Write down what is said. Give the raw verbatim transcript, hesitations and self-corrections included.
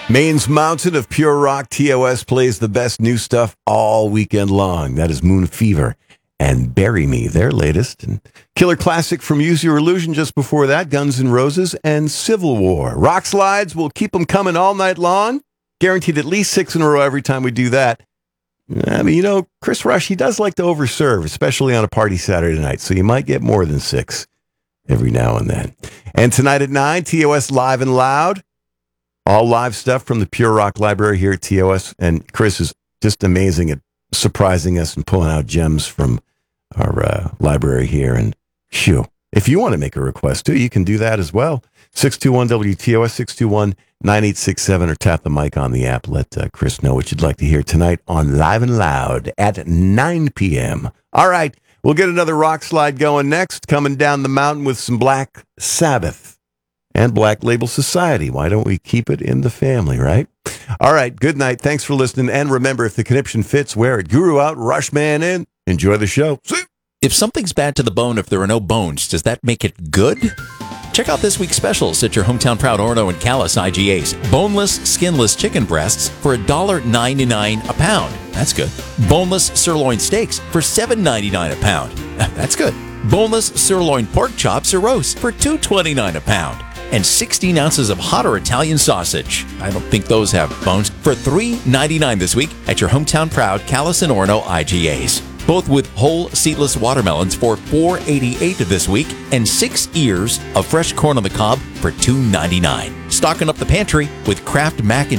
Maine's mountain of pure rock, T O S plays the best new stuff all weekend long. That is Moon Fever and Bury Me, their latest. And killer classic from Use Your Illusion just before that, Guns N' Roses and Civil War. Rock Slides will keep them coming all night long. Guaranteed at least six in a row every time we do that. I mean, you know, Chris Rush, he does like to overserve, especially on a party Saturday night, so you might get more than six every now and then. And tonight at nine, T O S Live and Loud. All live stuff from the Pure Rock Library here at T O S. And Chris is just amazing at surprising us and pulling out gems from our uh, library here. And phew, if you want to make a request too, you can do that as well. six two one W T O S, six two one, nine eight six seven, or tap the mic on the app. Let uh, Chris know what you'd like to hear tonight on Live and Loud at nine p.m. All right, we'll get another rock slide going next, coming down the mountain with some Black Sabbath and Black Label Society. Why don't we keep it in the family, right? All right, good night. Thanks for listening. And remember, if the conniption fits, wear it. Guru out, Rush Man in. Enjoy the show. See? If something's bad to the bone, if there are no bones, does that make it good? Check out this week's specials at your hometown proud Orono and Callis I G As. Boneless, skinless chicken breasts for one dollar ninety-nine a pound. That's good. Boneless sirloin steaks for seven ninety-nine a pound. That's good. Boneless sirloin pork chops or roast for two twenty-nine a pound. And sixteen ounces of hot or Italian sausage. I don't think those have bones. For three ninety-nine this week at your hometown proud Callis and Orono I G As. Both with whole seedless watermelons for four eighty-eight this week, and six ears of fresh corn on the cob for two ninety-nine. Stocking up the pantry with Kraft mac and